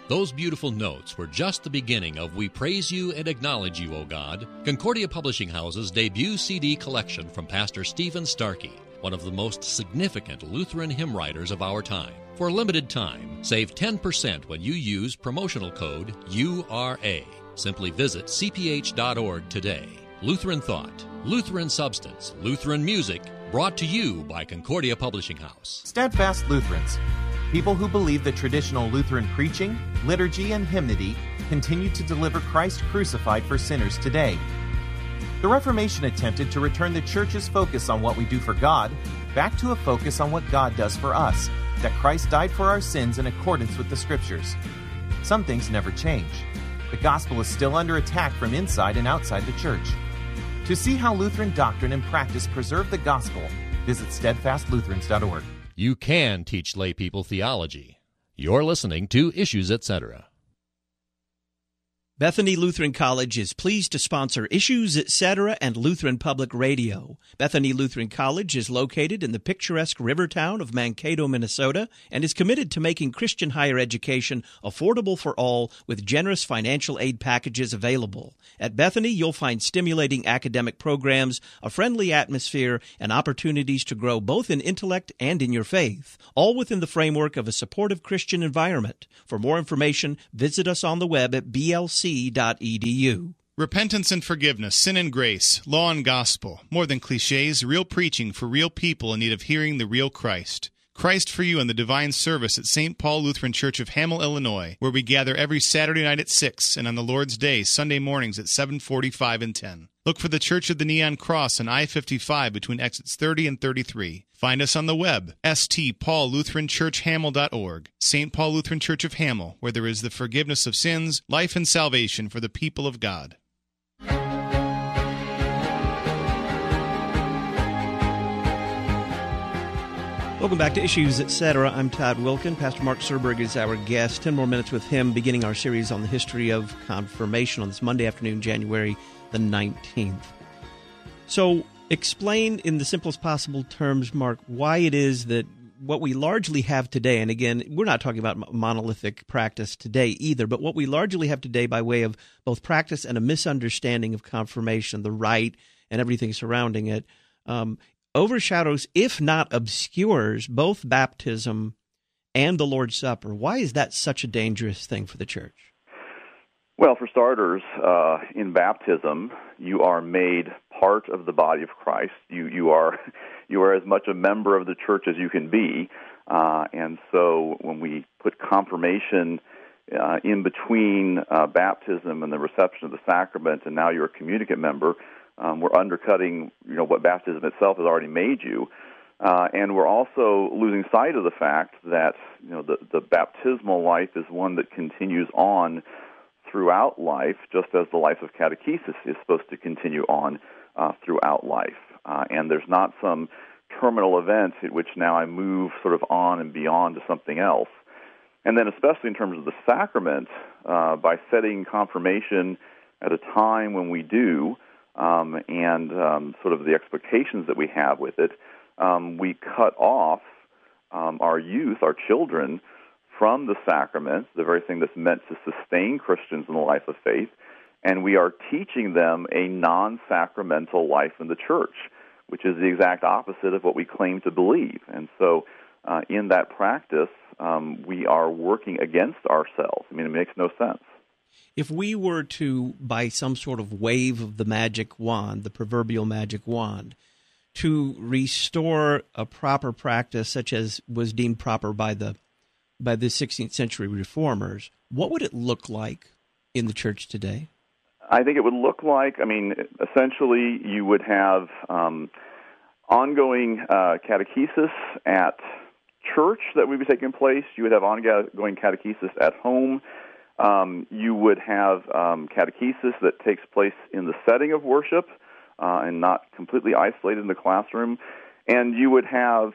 Those beautiful notes were just the beginning of We Praise You and Acknowledge You, O God, Concordia Publishing House's debut CD collection from Pastor Stephen Starkey, one of the most significant Lutheran hymn writers of our time. For a limited time, save 10% when you use promotional code URA. Simply visit cph.org today. Lutheran Thought, Lutheran Substance, Lutheran Music, brought to you by Concordia Publishing House. Steadfast Lutherans, people who believe that traditional Lutheran preaching, liturgy, and hymnody continue to deliver Christ crucified for sinners today. The Reformation attempted to return the Church's focus on what we do for God back to a focus on what God does for us, that Christ died for our sins in accordance with the Scriptures. Some things never change. The gospel is still under attack from inside and outside the Church. To see how Lutheran doctrine and practice preserve the gospel, visit steadfastlutherans.org. You can teach lay people theology. You're listening to Issues, Etc. Bethany Lutheran College is pleased to sponsor Issues, Etc. and Lutheran Public Radio. Bethany Lutheran College is located in the picturesque river town of Mankato, Minnesota, and is committed to making Christian higher education affordable for all with generous financial aid packages available. At Bethany, you'll find stimulating academic programs, a friendly atmosphere, and opportunities to grow both in intellect and in your faith, all within the framework of a supportive Christian environment. For more information, visit us on the web at blc.edu. Repentance and forgiveness, sin and grace, law and gospel, more than cliches, real preaching for real people in need of hearing the real Christ. Christ for You in the Divine Service at St. Paul Lutheran Church of Hamel, Illinois, where we gather every Saturday night at 6 and on the Lord's Day, Sunday mornings at 7:45 and 10. Look for the Church of the Neon Cross on I-55 between exits 30 and 33. Find us on the web, stpaullutheranchurchhamel.org. St. Paul Lutheran Church of Hamel, where there is the forgiveness of sins, life, and salvation for the people of God. Welcome back to Issues, Etc. I'm Todd Wilkin. Pastor Mark Serberg is our guest. 10 more minutes with him, beginning our series on the history of confirmation on this Monday afternoon, January the 19th. So, explain in the simplest possible terms, Mark, why it is that what we largely have today, and again, we're not talking about monolithic practice today either, but what we largely have today by way of both practice and a misunderstanding of confirmation, the rite and everything surrounding it, overshadows, if not obscures, both baptism and the Lord's Supper. Why is that such a dangerous thing for the Church? Well, for starters, in baptism, you are made part of the body of Christ. You are as much a member of the Church as you can be, and so when we put confirmation in between baptism and the reception of the sacrament, and now you're a communicant member, we're undercutting, what baptism itself has already made you, and we're also losing sight of the fact that the baptismal life is one that continues on throughout life, just as the life of catechesis is supposed to continue on throughout life. And there's not some terminal event at which now I move sort of on and beyond to something else. And then especially in terms of the sacrament, by setting confirmation at a time when we do, and sort of the expectations that we have with it, we cut off our youth, our children, from the sacrament, the very thing that's meant to sustain Christians in the life of faith, and we are teaching them a non-sacramental life in the Church, which is the exact opposite of what we claim to believe. And so in that practice, we are working against ourselves. I mean, it makes no sense. If we were to, by some sort of wave of the magic wand, the proverbial magic wand, to restore a proper practice such as was deemed proper by the 16th century reformers, what would it look like in the Church today? I think it would look like, essentially you would have ongoing catechesis at church that would be taking place. You would have ongoing catechesis at home. You would have catechesis that takes place in the setting of worship and not completely isolated in the classroom. And you would have,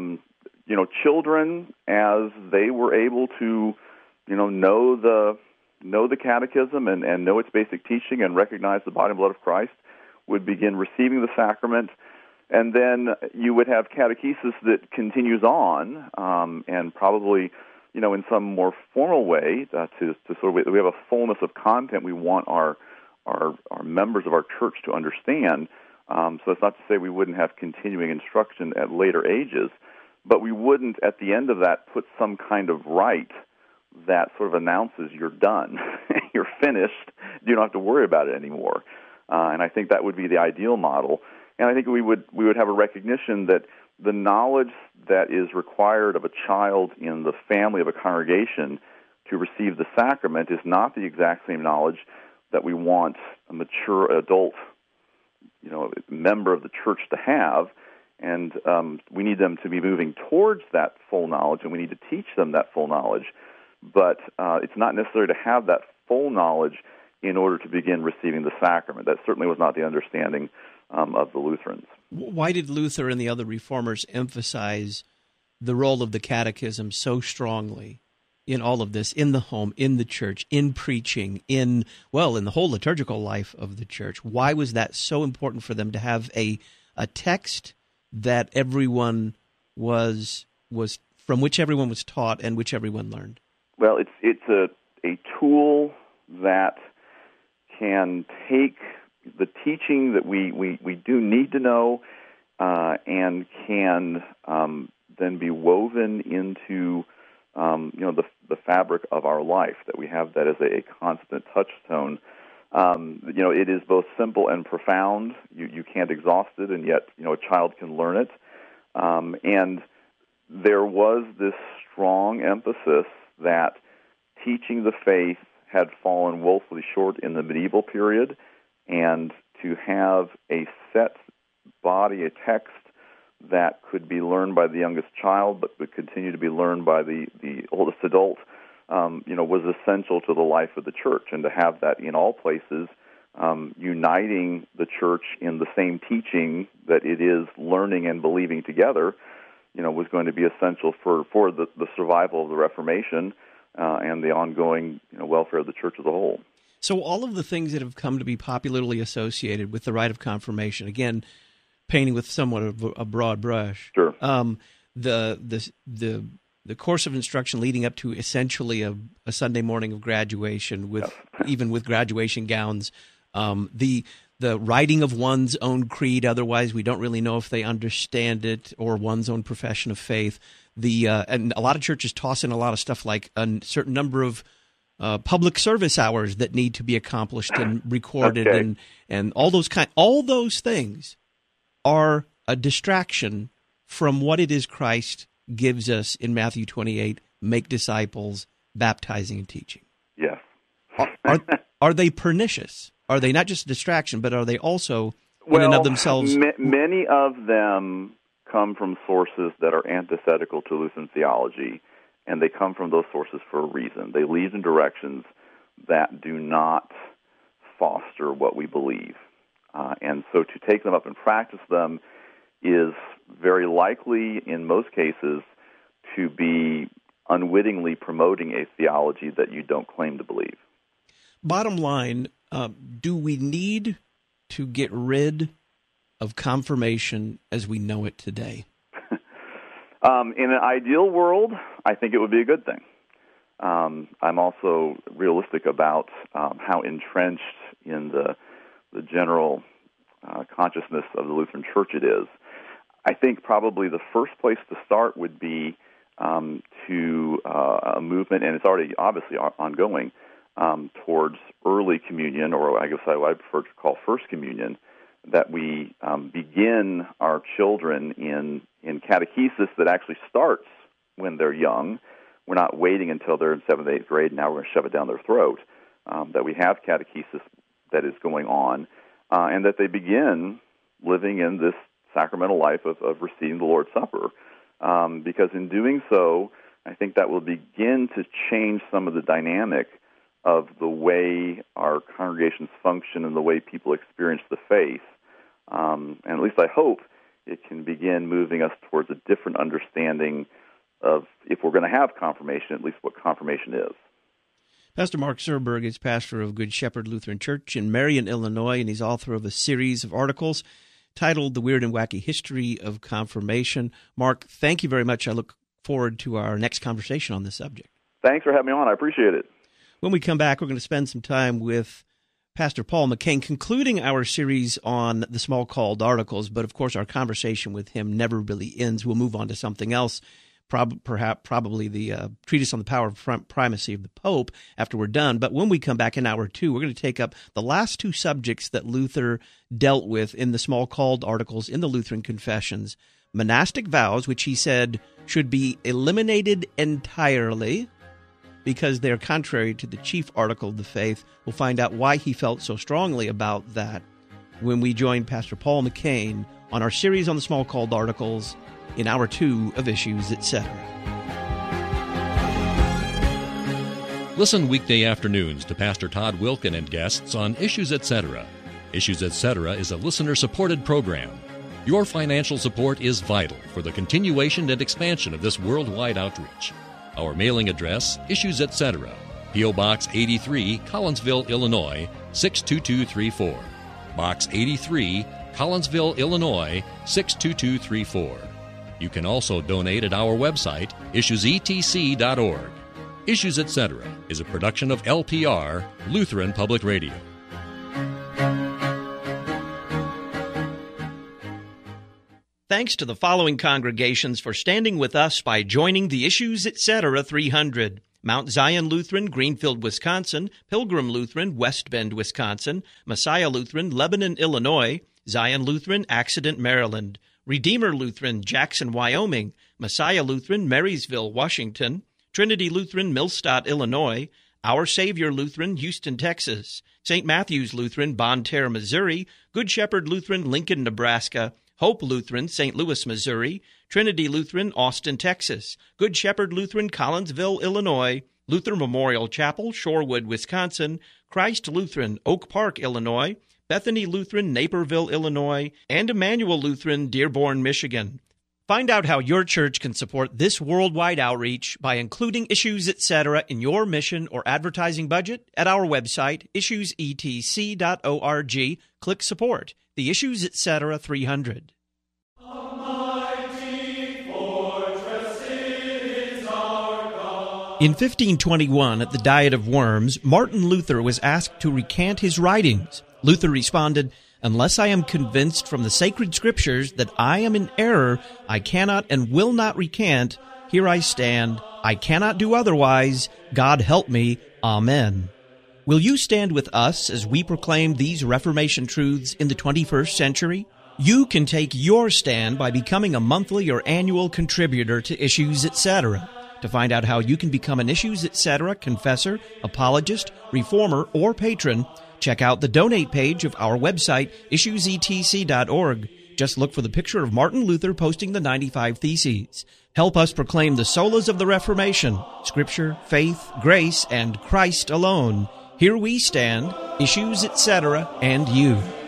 children, as they were able to, know the catechism and know its basic teaching and recognize the body and blood of Christ, would begin receiving the sacrament. And then you would have catechesis that continues on and probably in some more formal way, to sort of, we have a fullness of content we want our members of our church to understand. So it's not to say we wouldn't have continuing instruction at later ages, but we wouldn't, at the end of that, put some kind of rite that sort of announces you're done, you're finished, you don't have to worry about it anymore. And I think that would be the ideal model. And I think we would have a recognition that the knowledge that is required of a child in the family of a congregation to receive the sacrament is not the exact same knowledge that we want a mature adult, member of the church to have. And we need them to be moving towards that full knowledge, and we need to teach them that full knowledge. But it's not necessary to have that full knowledge in order to begin receiving the sacrament. That certainly was not the understanding of the Lutherans. Why did Luther and the other reformers emphasize the role of the catechism so strongly in all of this, in the home, in the church, in preaching, in the whole liturgical life of the church? Why was that so important for them to have a text that everyone was from which everyone was taught and which everyone learned? Well, it's a tool that can take the teaching that we do need to know and can then be woven into the fabric of our life, that we have that as a constant touchstone. It is both simple and profound. You can't exhaust it, and yet a child can learn it. And there was this strong emphasis that teaching the faith had fallen woefully short in the medieval period, and to have a set body, a text that could be learned by the youngest child but would continue to be learned by the oldest adult, was essential to the life of the church. And to have that in all places, uniting the church in the same teaching that it is learning and believing together, was going to be essential for the survival of the Reformation and the ongoing welfare of the church as a whole. So all of the things that have come to be popularly associated with the rite of confirmation, again, painting with somewhat of a broad brush. Sure. The course of instruction leading up to essentially a Sunday morning of graduation, with even with graduation gowns, the writing of one's own creed, otherwise we don't really know if they understand it, or one's own profession of faith. And a lot of churches toss in a lot of stuff like a certain number of public service hours that need to be accomplished and recorded, okay. and all those things are a distraction from what it is Christ gives us in Matthew 28, make disciples, baptizing and teaching. Yes. Are they pernicious? Are they not just a distraction, but are they also in and of themselves? Many of them come from sources that are antithetical to Lutheran theology, and they come from those sources for a reason. They lead in directions that do not foster what we believe. And so to take them up and practice them is very likely, in most cases, to be unwittingly promoting a theology that you don't claim to believe. Bottom line, do we need to get rid of confirmation as we know it today? In an ideal world, I think it would be a good thing. I'm also realistic about how entrenched in the general consciousness of the Lutheran Church it is. I think probably the first place to start would be to a movement, and it's already obviously ongoing, towards early communion, or I guess I prefer to call first communion, that we begin our children in catechesis that actually starts when they're young. We're not waiting until they're in 7th, 8th grade, and now we're going to shove it down their throat. That we have catechesis that is going on, and that they begin living in this sacramental life of receiving the Lord's Supper. Because in doing so, I think that will begin to change some of the dynamic of the way our congregations function and the way people experience the faith. And at least I hope it can begin moving us towards a different understanding of, if we're going to have confirmation, at least what confirmation is. Pastor Mark Serberg is pastor of Good Shepherd Lutheran Church in Marion, Illinois, and he's author of a series of articles titled The Weird and Wacky History of Confirmation. Mark, thank you very much. I look forward to our next conversation on this subject. Thanks for having me on. I appreciate it. When we come back, we're going to spend some time with Pastor Paul McCain, concluding our series on the small called articles. But, of course, our conversation with him never really ends. We'll move on to something else, probably the treatise on the power of primacy of the Pope after we're done. But when we come back in hour two, we're going to take up the last two subjects that Luther dealt with in the small called articles in the Lutheran Confessions. Monastic vows, which he said should be eliminated entirely because they're contrary to the chief article of the faith. We'll find out why he felt so strongly about that when we join Pastor Paul McCain on our series on the small called articles in hour two of Issues, Etc. Listen weekday afternoons to Pastor Todd Wilken and guests on Issues, Etc. Issues, Etc. is a listener-supported program. Your financial support is vital for the continuation and expansion of this worldwide outreach. Our mailing address, Issues, Etc., P.O. Box 83, Collinsville, Illinois, 62234. Box 83, Collinsville, Illinois, 62234. You can also donate at our website, issuesetc.org. Issues, Etc. is a production of LPR, Lutheran Public Radio. Thanks to the following congregations for standing with us by joining the Issues, Etc. 300. Mount Zion Lutheran, Greenfield, Wisconsin; Pilgrim Lutheran, West Bend, Wisconsin; Messiah Lutheran, Lebanon, Illinois; Zion Lutheran, Accident, Maryland; Redeemer Lutheran, Jackson, Wyoming; Messiah Lutheran, Marysville, Washington; Trinity Lutheran, Millstadt, Illinois; Our Savior Lutheran, Houston, Texas; St. Matthew's Lutheran, Bonne Terre, Missouri; Good Shepherd Lutheran, Lincoln, Nebraska; Hope Lutheran, St. Louis, Missouri; Trinity Lutheran, Austin, Texas; Good Shepherd Lutheran, Collinsville, Illinois; Luther Memorial Chapel, Shorewood, Wisconsin; Christ Lutheran, Oak Park, Illinois; Bethany Lutheran, Naperville, Illinois; and Emmanuel Lutheran, Dearborn, Michigan. Find out how your church can support this worldwide outreach by including Issues, Etc. in your mission or advertising budget at our website, issuesetc.org. Click Support. The Issues, Etc. 300. In 1521, at the Diet of Worms, Martin Luther was asked to recant his writings. Luther responded, "Unless I am convinced from the sacred scriptures that I am in error, I cannot and will not recant. Here I stand. I cannot do otherwise. God help me. Amen." Will you stand with us as we proclaim these Reformation truths in the 21st century? You can take your stand by becoming a monthly or annual contributor to Issues, Etc. To find out how you can become an Issues, Etc. confessor, apologist, reformer, or patron, check out the donate page of our website, issuesetc.org. Just look for the picture of Martin Luther posting the 95 Theses. Help us proclaim the solas of the Reformation, Scripture, faith, grace, and Christ alone. Here we stand, Issues, Etc., and you.